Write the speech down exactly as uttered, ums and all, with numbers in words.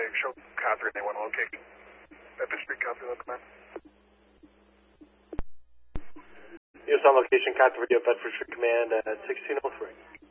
show Car three one location. Bedford Street, Car three, command. U S on location, Car three at Bedford Street Command at sixteen oh three.